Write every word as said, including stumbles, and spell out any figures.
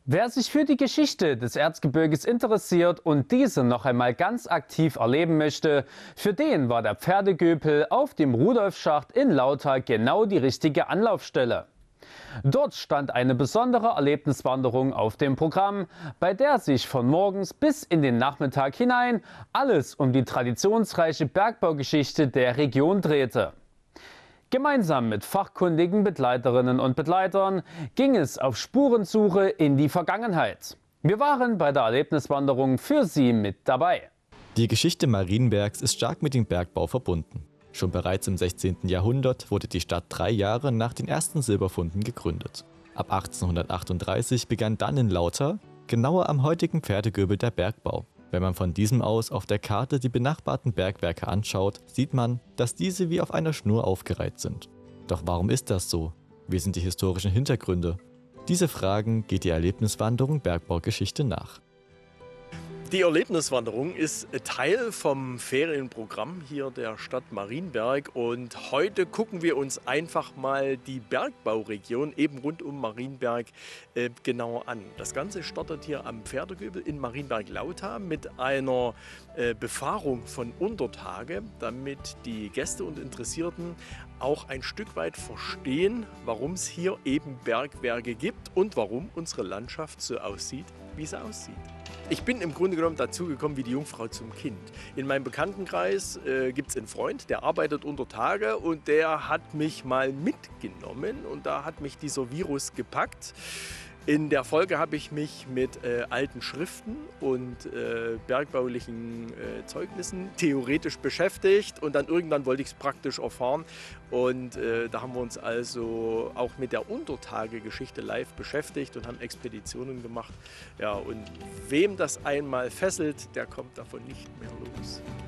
Wer sich für die Geschichte des Erzgebirges interessiert und diese noch einmal ganz aktiv erleben möchte, für den war der Pferdegöpel auf dem Rudolfschacht in Lauter genau die richtige Anlaufstelle. Dort stand eine besondere Erlebniswanderung auf dem Programm, bei der sich von morgens bis in den Nachmittag hinein alles um die traditionsreiche Bergbaugeschichte der Region drehte. Gemeinsam mit fachkundigen Begleiterinnen und Begleitern ging es auf Spurensuche in die Vergangenheit. Wir waren bei der Erlebniswanderung für Sie mit dabei. Die Geschichte Marienbergs ist stark mit dem Bergbau verbunden. Schon bereits im sechzehnten Jahrhundert wurde die Stadt drei Jahre nach den ersten Silberfunden gegründet. Ab achtzehnhundertachtunddreißig begann dann in Lauter, genauer am heutigen Pferdegöbel, der Bergbau. Wenn man von diesem aus auf der Karte die benachbarten Bergwerke anschaut, sieht man, dass diese wie auf einer Schnur aufgereiht sind. Doch warum ist das so? Wie sind die historischen Hintergründe? Diese Fragen geht die Erlebniswanderung Bergbaugeschichte nach. Die Erlebniswanderung ist Teil vom Ferienprogramm hier der Stadt Marienberg und heute gucken wir uns einfach mal die Bergbauregion eben rund um Marienberg äh, genauer an. Das Ganze startet hier am Pferdegöbel in Marienberg-Lauta mit einer äh, Befahrung von Untertage, damit die Gäste und Interessierten auch ein Stück weit verstehen, warum es hier eben Bergwerke gibt und warum unsere Landschaft so aussieht, wie sie aussieht. Ich bin im Grunde genommen dazu gekommen wie die Jungfrau zum Kind. In meinem Bekanntenkreis äh, gibt es einen Freund, der arbeitet unter Tage und der hat mich mal mitgenommen und da hat mich dieser Virus gepackt. In der Folge habe ich mich mit äh, alten Schriften und äh, bergbaulichen äh, Zeugnissen theoretisch beschäftigt und dann irgendwann wollte ich es praktisch erfahren und äh, da haben wir uns also auch mit der Untertagegeschichte live beschäftigt und haben Expeditionen gemacht. Ja, und wem das einmal fesselt, der kommt davon nicht mehr los.